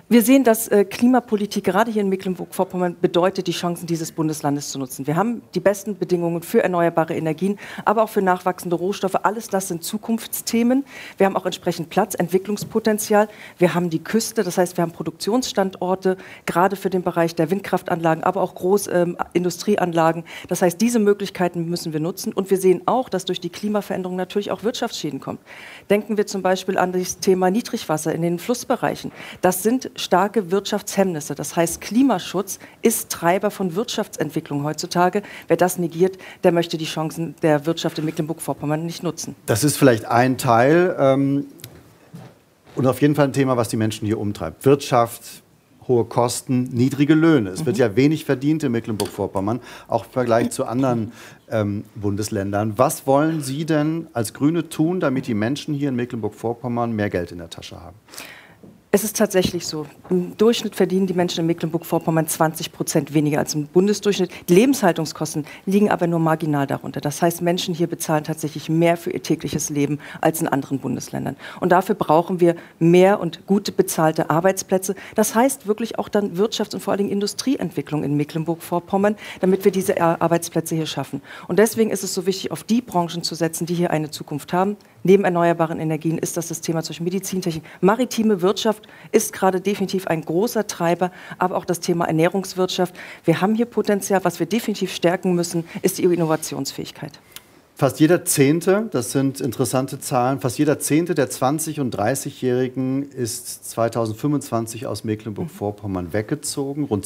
Wir sehen, dass Klimapolitik gerade hier in Mecklenburg-Vorpommern bedeutet, die Chancen dieses Bundeslandes zu nutzen. Wir haben die besten Bedingungen für erneuerbare Energien, aber auch für nachwachsende Rohstoffe. Alles das sind Zukunftsthemen. Wir haben auch entsprechend Platz, Entwicklungspotenzial. Wir haben die Küste, das heißt, wir haben Produktionsstandorte, gerade für den Bereich der Windkraftanlagen, aber auch Großindustrieanlagen. Das heißt, diese Möglichkeiten müssen wir nutzen. Und wir sehen auch, dass durch die Klimaveränderung natürlich auch Wirtschaftsschäden kommen. Denken wir zum Beispiel an das Thema Niedrigwasser in den Flussbereichen. Das sind starke Wirtschaftshemmnisse. Das heißt, Klimaschutz ist Treiber von Wirtschaftsentwicklung heutzutage. Wer das negiert, der möchte die Chancen der Wirtschaft in Mecklenburg-Vorpommern nicht nutzen. Das ist vielleicht ein Teil und auf jeden Fall ein Thema, was die Menschen hier umtreibt. Wirtschaft, hohe Kosten, niedrige Löhne. Es wird ja wenig verdient in Mecklenburg-Vorpommern, auch im Vergleich zu anderen Bundesländern. Was wollen Sie denn als Grüne tun, damit die Menschen hier in Mecklenburg-Vorpommern mehr Geld in der Tasche haben? Es ist tatsächlich so. Im Durchschnitt verdienen die Menschen in Mecklenburg-Vorpommern 20% weniger als im Bundesdurchschnitt. Die Lebenshaltungskosten liegen aber nur marginal darunter. Das heißt, Menschen hier bezahlen tatsächlich mehr für ihr tägliches Leben als in anderen Bundesländern. Und dafür brauchen wir mehr und gute bezahlte Arbeitsplätze. Das heißt wirklich auch dann Wirtschafts- und vor allen Dingen Industrieentwicklung in Mecklenburg-Vorpommern, damit wir diese Arbeitsplätze hier schaffen. Und deswegen ist es so wichtig, auf die Branchen zu setzen, die hier eine Zukunft haben. Neben erneuerbaren Energien ist das Thema zwischen Medizintechnik, maritime Wirtschaft ist gerade definitiv ein großer Treiber, aber auch das Thema Ernährungswirtschaft. Wir haben hier Potenzial. Was wir definitiv stärken müssen, ist die Innovationsfähigkeit. Fast jeder Zehnte, das sind interessante Zahlen, fast jeder Zehnte der 20- und 30-Jährigen ist 2025 aus Mecklenburg-Vorpommern weggezogen. Rund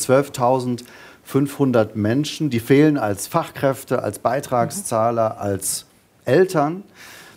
12.500 Menschen, die fehlen als Fachkräfte, als Beitragszahler, als Eltern.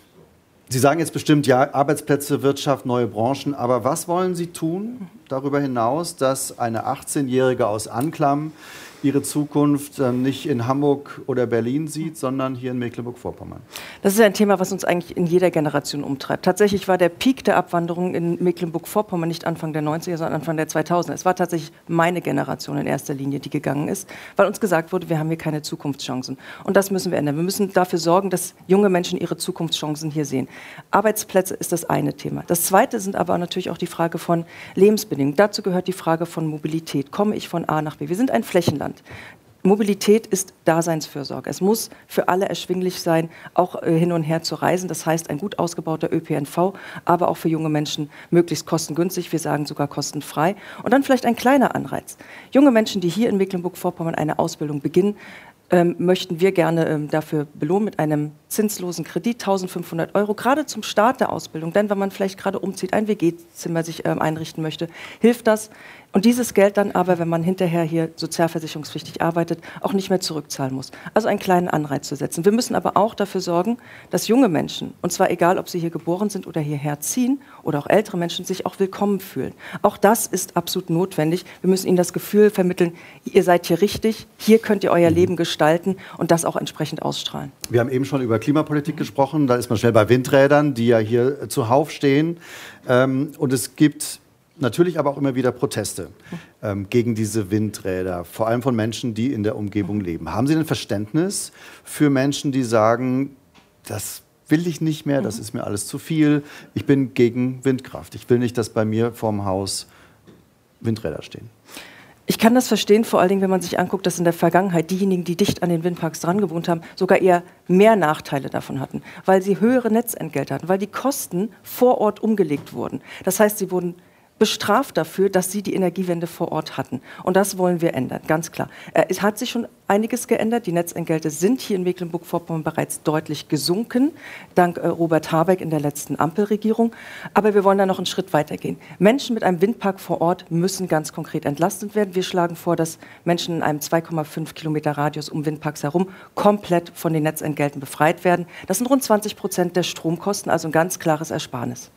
Sie sagen jetzt bestimmt, ja, Arbeitsplätze, Wirtschaft, neue Branchen. Aber was wollen Sie tun darüber hinaus, dass eine 18-Jährige aus Anklam ihre Zukunft nicht in Hamburg oder Berlin sieht, sondern hier in Mecklenburg-Vorpommern? Das ist ein Thema, was uns eigentlich in jeder Generation umtreibt. Tatsächlich war der Peak der Abwanderung in Mecklenburg-Vorpommern nicht Anfang der 90er, sondern Anfang der 2000er. Es war tatsächlich meine Generation in erster Linie, die gegangen ist, weil uns gesagt wurde, wir haben hier keine Zukunftschancen. Und das müssen wir ändern. Wir müssen dafür sorgen, dass junge Menschen ihre Zukunftschancen hier sehen. Arbeitsplätze ist das eine Thema. Das zweite sind aber natürlich auch die Frage von Lebensbedingungen. Dazu gehört die Frage von Mobilität. Komme ich von A nach B? Wir sind ein Flächenland. Mobilität ist Daseinsfürsorge. Es muss für alle erschwinglich sein, auch hin und her zu reisen. Das heißt, ein gut ausgebauter ÖPNV, aber auch für junge Menschen möglichst kostengünstig, wir sagen sogar kostenfrei. Und dann vielleicht ein kleiner Anreiz. Junge Menschen, die hier in Mecklenburg-Vorpommern eine Ausbildung beginnen, möchten wir gerne dafür belohnen mit einem zinslosen Kredit, 1.500 €, gerade zum Start der Ausbildung. Denn wenn man vielleicht gerade umzieht, ein WG-Zimmer sich einrichten möchte, hilft das. Und dieses Geld dann aber, wenn man hinterher hier sozialversicherungspflichtig arbeitet, auch nicht mehr zurückzahlen muss. Also einen kleinen Anreiz zu setzen. Wir müssen aber auch dafür sorgen, dass junge Menschen, und zwar egal, ob sie hier geboren sind oder hierher ziehen, oder auch ältere Menschen, sich auch willkommen fühlen. Auch das ist absolut notwendig. Wir müssen ihnen das Gefühl vermitteln, ihr seid hier richtig, hier könnt ihr euer Leben gestalten und das auch entsprechend ausstrahlen. Wir haben eben schon über Klimapolitik gesprochen. Da ist man schnell bei Windrädern, die ja hier zuhauf stehen. Und es gibt natürlich aber auch immer wieder Proteste gegen diese Windräder, vor allem von Menschen, die in der Umgebung leben. Haben Sie denn Verständnis für Menschen, die sagen, das will ich nicht mehr, das ist mir alles zu viel, ich bin gegen Windkraft, ich will nicht, dass bei mir vorm Haus Windräder stehen? Ich kann das verstehen, vor allen Dingen, wenn man sich anguckt, dass in der Vergangenheit diejenigen, die dicht an den Windparks dran gewohnt haben, sogar eher mehr Nachteile davon hatten, weil sie höhere Netzentgelte hatten, weil die Kosten vor Ort umgelegt wurden. Das heißt, sie wurden bestraft dafür, dass sie die Energiewende vor Ort hatten. Und das wollen wir ändern, ganz klar. Es hat sich schon einiges geändert. Die Netzentgelte sind hier in Mecklenburg-Vorpommern bereits deutlich gesunken, dank Robert Habeck in der letzten Ampelregierung. Aber wir wollen da noch einen Schritt weiter gehen. Menschen mit einem Windpark vor Ort müssen ganz konkret entlastet werden. Wir schlagen vor, dass Menschen in einem 2,5 Kilometer Radius um Windparks herum komplett von den Netzentgelten befreit werden. Das sind rund 20% der Stromkosten, also ein ganz klares Ersparnis.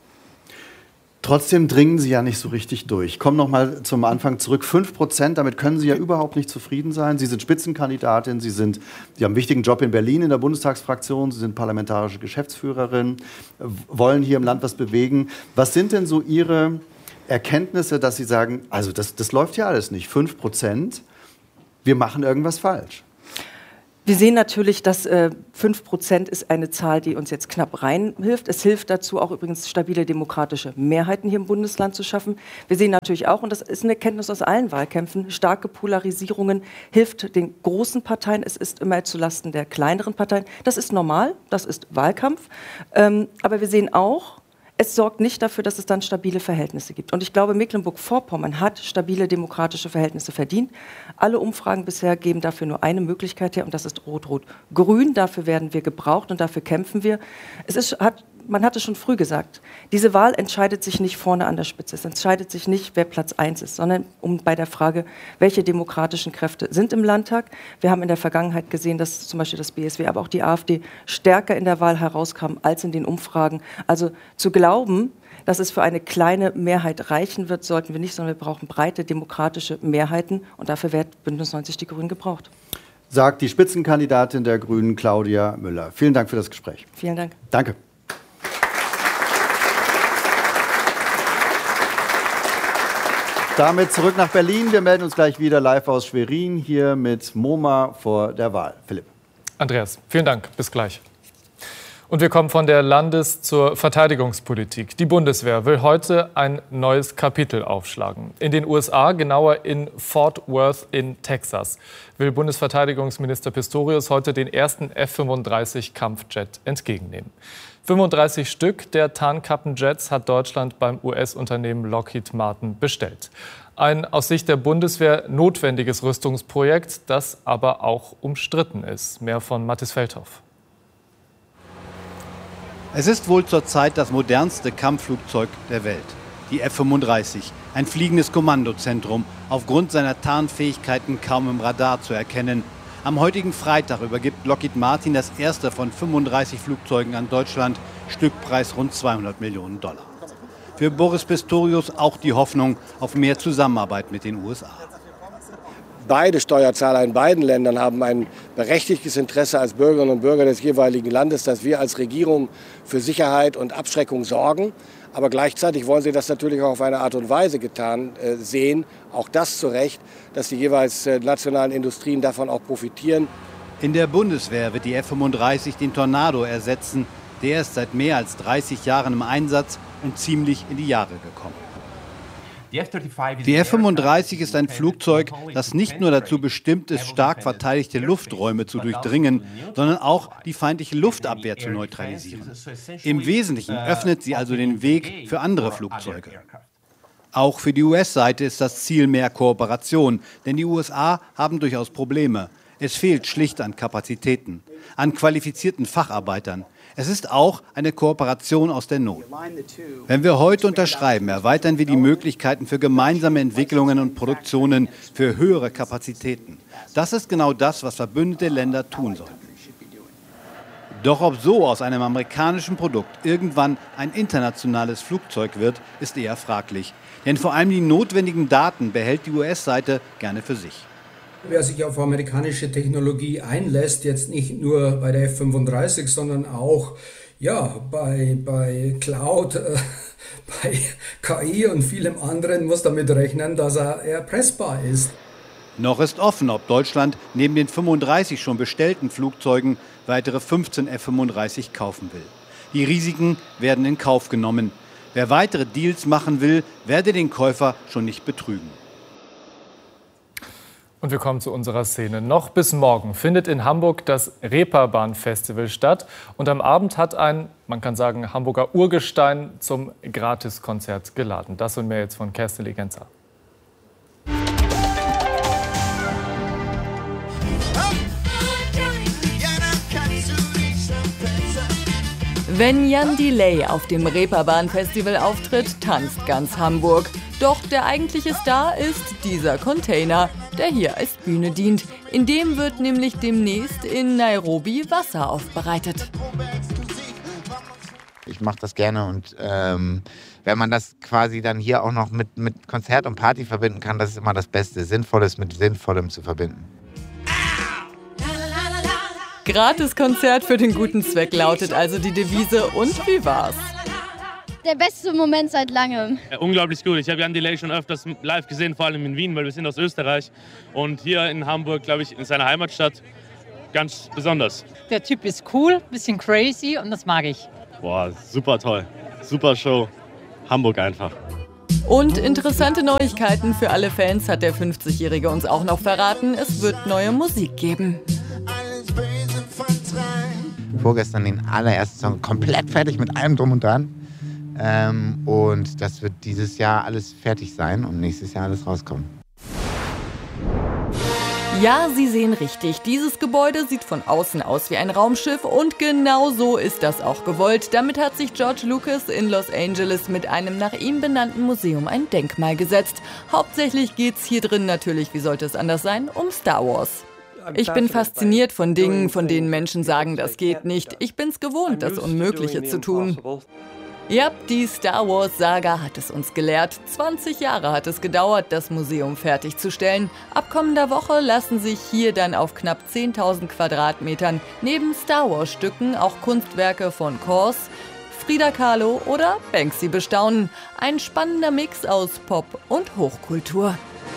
Trotzdem dringen Sie ja nicht so richtig durch. Ich komme noch mal zum Anfang zurück. 5%, damit können Sie ja überhaupt nicht zufrieden sein. Sie sind Spitzenkandidatin, Sie haben einen wichtigen Job in Berlin in der Bundestagsfraktion, Sie sind parlamentarische Geschäftsführerin, wollen hier im Land was bewegen. Was sind denn so Ihre Erkenntnisse, dass Sie sagen, also das läuft ja alles nicht, 5%, wir machen irgendwas falsch? Wir sehen natürlich, dass 5% ist eine Zahl, die uns jetzt knapp reinhilft. Es hilft dazu, auch übrigens stabile demokratische Mehrheiten hier im Bundesland zu schaffen. Wir sehen natürlich auch, und das ist eine Erkenntnis aus allen Wahlkämpfen, starke Polarisierungen hilft den großen Parteien. Es ist immer zulasten der kleineren Parteien. Das ist normal, das ist Wahlkampf. Aber wir sehen auch, es sorgt nicht dafür, dass es dann stabile Verhältnisse gibt. Und ich glaube, Mecklenburg-Vorpommern hat stabile demokratische Verhältnisse verdient. Alle Umfragen bisher geben dafür nur eine Möglichkeit her, und das ist Rot-Rot-Grün. Dafür werden wir gebraucht und dafür kämpfen wir. Man hat es schon früh gesagt, diese Wahl entscheidet sich nicht vorne an der Spitze. Es entscheidet sich nicht, wer Platz 1 ist, sondern bei der Frage, welche demokratischen Kräfte sind im Landtag. Wir haben in der Vergangenheit gesehen, dass zum Beispiel das BSW, aber auch die AfD stärker in der Wahl herauskamen als in den Umfragen. Also zu glauben, dass es für eine kleine Mehrheit reichen wird, sollten wir nicht, sondern wir brauchen breite demokratische Mehrheiten. Und dafür wird Bündnis 90 Die Grünen gebraucht. Sagt die Spitzenkandidatin der Grünen, Claudia Müller. Vielen Dank für das Gespräch. Vielen Dank. Danke. Damit zurück nach Berlin. Wir melden uns gleich wieder live aus Schwerin, hier mit MoMA vor der Wahl. Philipp. Andreas, vielen Dank. Bis gleich. Und wir kommen von der Landes- zur Verteidigungspolitik. Die Bundeswehr will heute ein neues Kapitel aufschlagen. In den USA, genauer in Fort Worth in Texas, will Bundesverteidigungsminister Pistorius heute den ersten F-35 Kampfjet entgegennehmen. 35 Stück der Tarnkappenjets hat Deutschland beim US-Unternehmen Lockheed Martin bestellt. Ein aus Sicht der Bundeswehr notwendiges Rüstungsprojekt, das aber auch umstritten ist. Mehr von Mathis Feldhoff. Es ist wohl zurzeit das modernste Kampfflugzeug der Welt. Die F-35, ein fliegendes Kommandozentrum, aufgrund seiner Tarnfähigkeiten kaum im Radar zu erkennen. Am heutigen Freitag übergibt Lockheed Martin das erste von 35 Flugzeugen an Deutschland, Stückpreis rund $200 Millionen. Für Boris Pistorius auch die Hoffnung auf mehr Zusammenarbeit mit den USA. Beide Steuerzahler in beiden Ländern haben ein berechtigtes Interesse als Bürgerinnen und Bürger des jeweiligen Landes, dass wir als Regierung für Sicherheit und Abschreckung sorgen. Aber gleichzeitig wollen sie das natürlich auch auf eine Art und Weise getan sehen, auch das zu Recht, dass die jeweils nationalen Industrien davon auch profitieren. In der Bundeswehr wird die F-35 den Tornado ersetzen. Der ist seit mehr als 30 Jahren im Einsatz und ziemlich in die Jahre gekommen. Die F-35 ist ein Flugzeug, das nicht nur dazu bestimmt ist, stark verteidigte Lufträume zu durchdringen, sondern auch die feindliche Luftabwehr zu neutralisieren. Im Wesentlichen öffnet sie also den Weg für andere Flugzeuge. Auch für die US-Seite ist das Ziel mehr Kooperation, denn die USA haben durchaus Probleme. Es fehlt schlicht an Kapazitäten, an qualifizierten Facharbeitern. Es ist auch eine Kooperation aus der Not. Wenn wir heute unterschreiben, erweitern wir die Möglichkeiten für gemeinsame Entwicklungen und Produktionen für höhere Kapazitäten. Das ist genau das, was verbündete Länder tun sollten. Doch ob so aus einem amerikanischen Produkt irgendwann ein internationales Flugzeug wird, ist eher fraglich. Denn vor allem die notwendigen Daten behält die US-Seite gerne für sich. Wer sich auf amerikanische Technologie einlässt, jetzt nicht nur bei der F-35, sondern auch bei Cloud, bei KI und vielem anderen, muss damit rechnen, dass er erpressbar ist. Noch ist offen, ob Deutschland neben den 35 schon bestellten Flugzeugen weitere 15 F-35 kaufen will. Die Risiken werden in Kauf genommen. Wer weitere Deals machen will, werde den Käufer schon nicht betrügen. Und wir kommen zu unserer Szene. Noch bis morgen findet in Hamburg das Reeperbahn-Festival statt. Und am Abend hat ein, man kann sagen, Hamburger Urgestein zum Gratiskonzert geladen. Das und mehr jetzt von Kerstin Legenza. Wenn Jan Delay auf dem Reeperbahn-Festival auftritt, tanzt ganz Hamburg. Doch der eigentliche Star ist dieser Container, der hier als Bühne dient. In dem wird nämlich demnächst in Nairobi Wasser aufbereitet. Ich mache das gerne und wenn man das quasi dann hier auch noch mit Konzert und Party verbinden kann, das ist immer das Beste, Sinnvolles mit Sinnvollem zu verbinden. Gratiskonzert für den guten Zweck lautet also die Devise. Und wie war's? Der beste Moment seit langem. Ja, unglaublich gut. Ich habe Jan Delay schon öfters live gesehen, vor allem in Wien, weil wir sind aus Österreich. Und hier in Hamburg, glaube ich, in seiner Heimatstadt, ganz besonders. Der Typ ist cool, bisschen crazy und das mag ich. Boah, super toll. Super Show. Hamburg einfach. Und interessante Neuigkeiten für alle Fans hat der 50-Jährige uns auch noch verraten. Es wird neue Musik geben. Vorgestern den allerersten Song komplett fertig mit allem drum und dran. Und das wird dieses Jahr alles fertig sein und nächstes Jahr alles rauskommen. Ja, Sie sehen richtig. Dieses Gebäude sieht von außen aus wie ein Raumschiff und genau so ist das auch gewollt. Damit hat sich George Lucas in Los Angeles mit einem nach ihm benannten Museum ein Denkmal gesetzt. Hauptsächlich geht's hier drin natürlich, wie sollte es anders sein, um Star Wars. Ich bin fasziniert von Dingen, von denen Menschen sagen, das geht nicht. Ich bin's gewohnt, das Unmögliche zu tun. Ja, die Star Wars-Saga hat es uns gelehrt. 20 Jahre hat es gedauert, das Museum fertigzustellen. Ab kommender Woche lassen sich hier dann auf knapp 10.000 Quadratmetern neben Star Wars-Stücken auch Kunstwerke von Kors, Frida Kahlo oder Banksy bestaunen. Ein spannender Mix aus Pop und Hochkultur.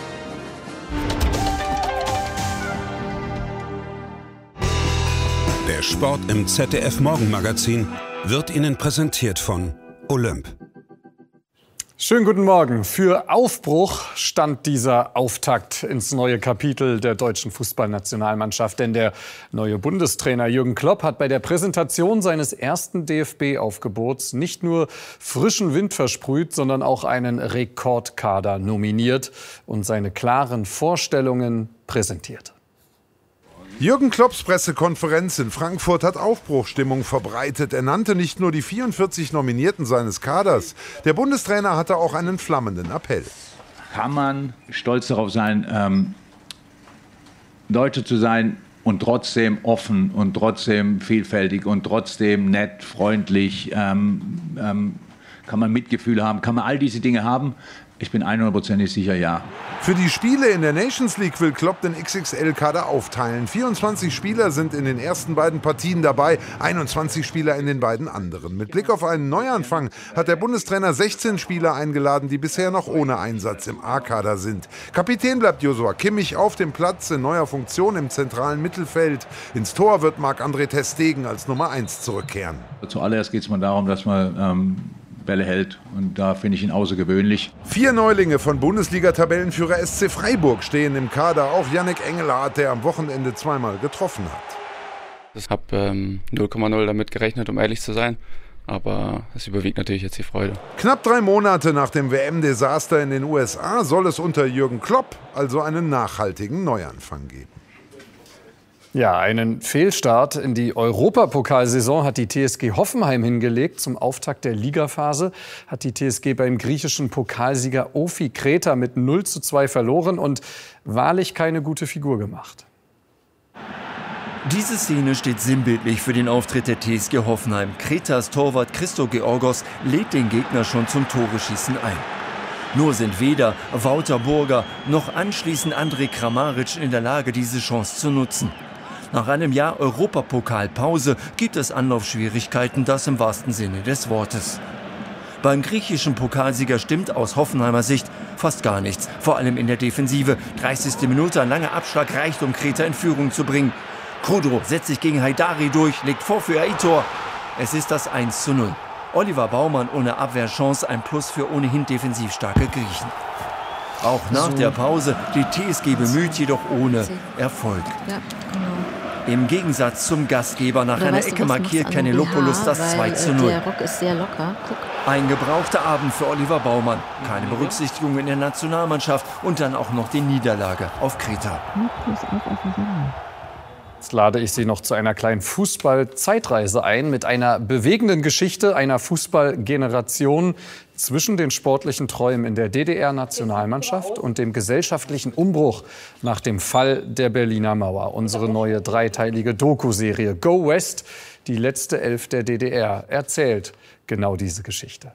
Der Sport im ZDF-Morgenmagazin wird Ihnen präsentiert von Olymp. Schönen guten Morgen. Für Aufbruch stand dieser Auftakt ins neue Kapitel der deutschen Fußballnationalmannschaft. Denn der neue Bundestrainer Jürgen Klopp hat bei der Präsentation seines ersten DFB-Aufgebots nicht nur frischen Wind versprüht, sondern auch einen Rekordkader nominiert und seine klaren Vorstellungen präsentiert. Jürgen Klopps Pressekonferenz in Frankfurt hat Aufbruchsstimmung verbreitet. Er nannte nicht nur die 44 Nominierten seines Kaders. Der Bundestrainer hatte auch einen flammenden Appell. Kann man stolz darauf sein, Deutsche zu sein und trotzdem offen und trotzdem vielfältig und trotzdem nett, freundlich? Kann man Mitgefühl haben? Kann man all diese Dinge haben? Ich bin 100% sicher, ja. Für die Spiele in der Nations League will Klopp den XXL-Kader aufteilen. 24 Spieler sind in den ersten beiden Partien dabei, 21 Spieler in den beiden anderen. Mit Blick auf einen Neuanfang hat der Bundestrainer 16 Spieler eingeladen, die bisher noch ohne Einsatz im A-Kader sind. Kapitän bleibt Joshua Kimmich auf dem Platz in neuer Funktion im zentralen Mittelfeld. Ins Tor wird Marc-André ter Stegen als Nummer 1 zurückkehren. Zuallererst geht es mal darum, dass man Bälle hält. Und da finde ich ihn außergewöhnlich. 4 Neulinge von Bundesliga-Tabellenführer SC Freiburg stehen im Kader. Auch Yannick Engelhardt, der am Wochenende zweimal getroffen hat. Ich habe 0,0 damit gerechnet, um ehrlich zu sein. Aber es überwiegt natürlich jetzt die Freude. Knapp 3 Monate nach dem WM-Desaster in den USA soll es unter Jürgen Klopp also einen nachhaltigen Neuanfang geben. Ja, einen Fehlstart in die Europapokalsaison hat die TSG Hoffenheim hingelegt. Zum Auftakt der Ligaphase hat die TSG beim griechischen Pokalsieger Ofi Kreta mit 0:2 verloren und wahrlich keine gute Figur gemacht. Diese Szene steht sinnbildlich für den Auftritt der TSG Hoffenheim. Kretas Torwart Christo Georgos lädt den Gegner schon zum Toreschießen ein. Nur sind weder Wouter Burger noch anschließend Andrej Kramaric in der Lage, diese Chance zu nutzen. Nach einem Jahr Europapokalpause gibt es Anlaufschwierigkeiten, das im wahrsten Sinne des Wortes. Beim griechischen Pokalsieger stimmt aus Hoffenheimer Sicht fast gar nichts, vor allem in der Defensive. 30. Minute, ein langer Abschlag reicht, um Kreta in Führung zu bringen. Kudro setzt sich gegen Haidari durch, legt vor für Aitor. Es ist das 1:0. Oliver Baumann ohne Abwehrchance, ein Plus für ohnehin defensiv starke Griechen. Auch nach der Pause, die TSG bemüht, jedoch ohne Erfolg. Ja, genau. Im Gegensatz zum Gastgeber, nach einer Ecke markiert Kanelopoulos das 2:0. Der Rock ist sehr locker. Guck. Ein gebrauchter Abend für Oliver Baumann. Keine Berücksichtigung in der Nationalmannschaft und dann auch noch die Niederlage auf Kreta. Jetzt lade ich Sie noch zu einer kleinen Fußball-Zeitreise ein mit einer bewegenden Geschichte einer Fußballgeneration zwischen den sportlichen Träumen in der DDR-Nationalmannschaft und dem gesellschaftlichen Umbruch nach dem Fall der Berliner Mauer. Unsere neue dreiteilige Doku-Serie Go West, die letzte Elf der DDR, erzählt genau diese Geschichte.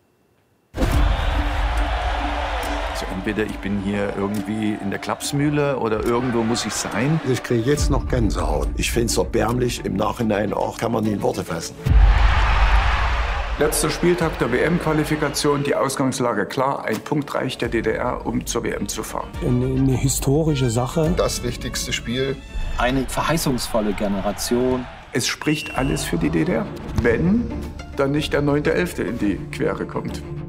Also entweder ich bin hier irgendwie in der Klapsmühle oder irgendwo muss ich sein. Ich kriege jetzt noch Gänsehaut. Ich finde es erbärmlich. Im Nachhinein auch kann man nie in Worte fassen. Letzter Spieltag der WM-Qualifikation, die Ausgangslage klar. Ein Punkt reicht der DDR, um zur WM zu fahren. Eine historische Sache. Das wichtigste Spiel Eine verheißungsvolle Generation. Es spricht alles für die DDR, wenn dann nicht der 9.11. in die Quere kommt.